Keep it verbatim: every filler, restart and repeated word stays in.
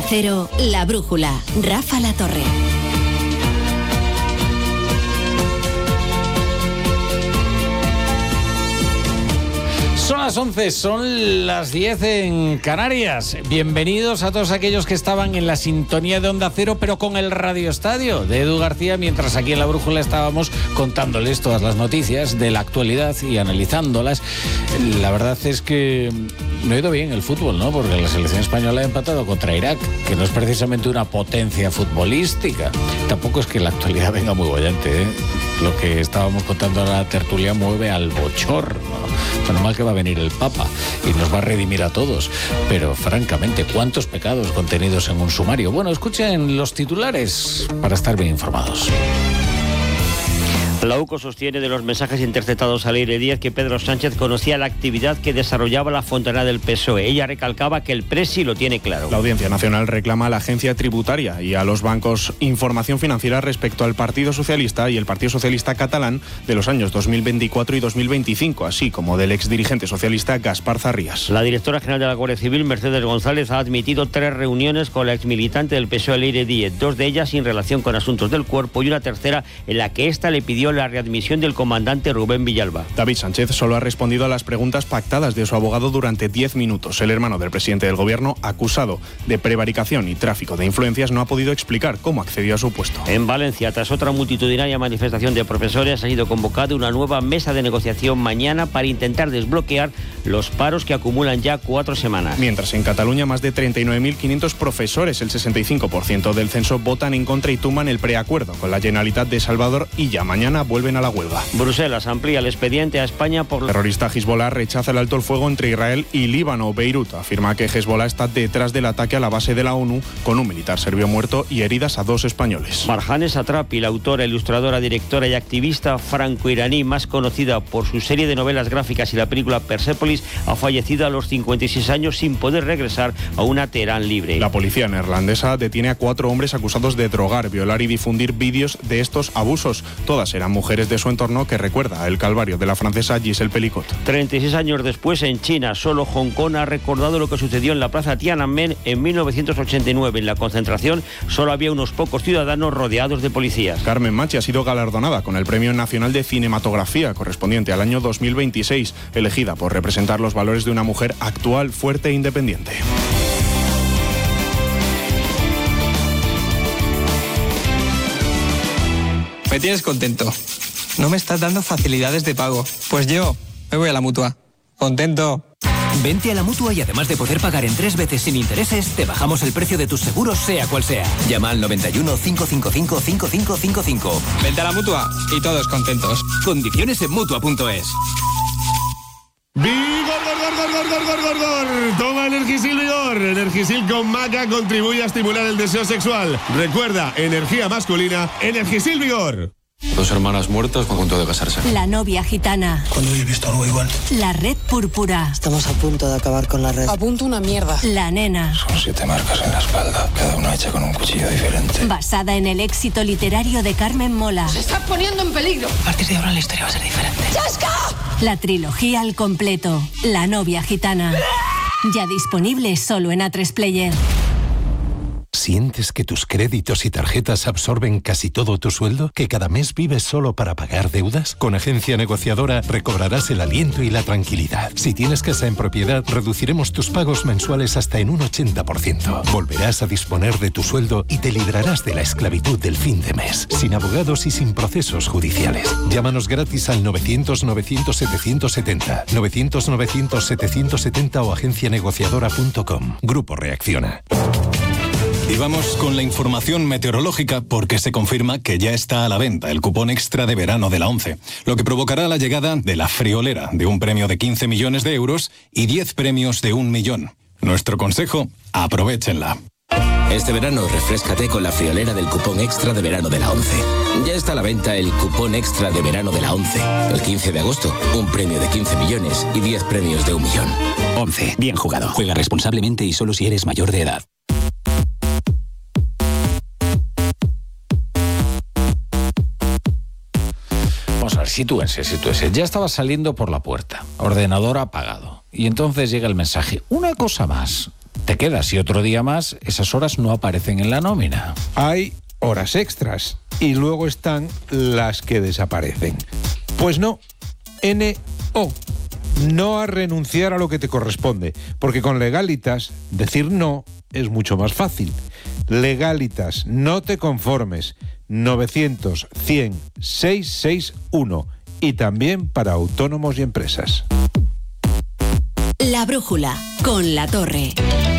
Cero, La Brújula, Rafa La Torre. Son las once, son las diez en Canarias. Bienvenidos a todos aquellos que estaban en la sintonía de Onda Cero, pero con el Radio Estadio de Edu García, mientras aquí en La Brújula estábamos contándoles todas las noticias de la actualidad y analizándolas. La verdad es que no ha ido bien el fútbol, ¿no? Porque la selección española ha empatado contra Irak, que no es precisamente una potencia futbolística. Tampoco es que la actualidad venga muy bollante, ¿eh? Lo que estábamos contando en la tertulia mueve al bochorno. Bueno, mal que va a venir el Papa y nos va a redimir a todos. Pero, francamente, ¿cuántos pecados contenidos en un sumario? Bueno, escuchen los titulares para estar bien informados. La U C O sostiene de los mensajes interceptados a Leire Díaz que Pedro Sánchez conocía la actividad que desarrollaba la fontanera del P S O E. Ella recalcaba que el Presi lo tiene claro. La Audiencia Nacional reclama a la agencia tributaria y a los bancos información financiera respecto al Partido Socialista y el Partido Socialista catalán de los años dos mil veinticuatro y dos mil veinticinco, así como del exdirigente socialista Gaspar Zarrías. La directora general de la Guardia Civil, Mercedes González, ha admitido tres reuniones con la exmilitante del P S O E, Leire Díaz, dos de ellas sin relación con asuntos del cuerpo y una tercera en la que ésta le pidió la readmisión del comandante Rubén Villalba. David Sánchez solo ha respondido a las preguntas pactadas de su abogado durante diez minutos. El hermano del presidente del gobierno, acusado de prevaricación y tráfico de influencias, no ha podido explicar cómo accedió a su puesto. En Valencia, tras otra multitudinaria manifestación de profesores, ha sido convocada una nueva mesa de negociación mañana para intentar desbloquear los paros que acumulan ya cuatro semanas. Mientras en Cataluña más de treinta y nueve mil quinientos profesores, el sesenta y cinco por ciento del censo, votan en contra y tumban el preacuerdo con la Generalitat de Salvador y ya mañana vuelven a la huelga. Bruselas amplía el expediente a España por... El terrorista Hezbollah rechaza el alto el fuego entre Israel y Líbano. Beirut afirma que Hezbollah está detrás del ataque a la base de la ONU, con un militar serbio muerto y heridas a dos españoles. Marjane Satrapi, la autora, ilustradora, directora y activista franco-iraní más conocida por su serie de novelas gráficas y la película Persepolis, ha fallecido a los cincuenta y seis años sin poder regresar a una Teherán libre. La policía neerlandesa detiene a cuatro hombres acusados de drogar, violar y difundir vídeos de estos abusos. Todas eran mujeres de su entorno, que recuerda el calvario de la francesa Giselle Pelicot. treinta y seis años después, en China, solo Hong Kong ha recordado lo que sucedió en la plaza Tiananmen en mil novecientos ochenta y nueve. En la concentración solo había unos pocos ciudadanos rodeados de policías. Carmen Machi ha sido galardonada con el Premio Nacional de Cinematografía correspondiente al año dos mil veintiséis, elegida por representar los valores de una mujer actual, fuerte e independiente. Me tienes contento. No me estás dando facilidades de pago. Pues yo me voy a la Mutua. Contento. Vente a la Mutua y además de poder pagar en tres veces sin intereses, te bajamos el precio de tus seguros, sea cual sea. Llama al noventa y uno, cinco cinco cinco, cinco cinco cinco cinco. Vente a la Mutua y todos contentos. Condiciones en Mutua punto es. ¡Vigor, gor, gor, gor, gor, gor, gor! Toma Energisil Vigor. Energisil con maca contribuye a estimular el deseo sexual. Recuerda, energía masculina, Energisil Vigor. Dos hermanas muertas con punto de casarse. La novia gitana. ¿Cuándo habéis visto algo igual? La red púrpura. Estamos a punto de acabar con la red. A punto una mierda. La nena. Son siete marcas en la espalda, cada una hecha con un cuchillo diferente. Basada en el éxito literario de Carmen Mola. ¡Se está poniendo en peligro! A partir de ahora la historia va a ser diferente. ¡Chasca! La trilogía al completo. La novia gitana. Ya disponible solo en A tres Player. ¿Sientes que tus créditos y tarjetas absorben casi todo tu sueldo? ¿Que cada mes vives solo para pagar deudas? Con Agencia Negociadora recobrarás el aliento y la tranquilidad. Si tienes casa en propiedad, reduciremos tus pagos mensuales hasta en un ochenta por ciento. Volverás a disponer de tu sueldo y te librarás de la esclavitud del fin de mes, sin abogados y sin procesos judiciales. Llámanos gratis al novecientos, novecientos, setecientos setenta, novecientos, novecientos, setecientos setenta o agencia negociadora punto com. Grupo Reacciona. Y vamos con la información meteorológica porque se confirma que ya está a la venta el cupón extra de verano de la ONCE, lo que provocará la llegada de la friolera de un premio de quince millones de euros y diez premios de un millón. Nuestro consejo, aprovéchenla. Este verano refréscate con la friolera del cupón extra de verano de la ONCE. Ya está a la venta el cupón extra de verano de la ONCE. El quince de agosto, un premio de quince millones y diez premios de un millón. ONCE, bien jugado. Juega responsablemente y solo si eres mayor de edad. Vamos a ver, sitúense, sitúense. Ya estaba saliendo por la puerta, ordenador apagado. Y entonces llega el mensaje. Una cosa más. te quedas y otro día más esas horas no aparecen en la nómina. Hay horas extras y luego están las que desaparecen. Pues no, N O. No a renunciar a lo que te corresponde, porque con Legalitas decir no es mucho más fácil. Legalitas, no te conformes. novecientos, cien, seiscientos sesenta y uno y también para autónomos y empresas. La brújula con La Torre.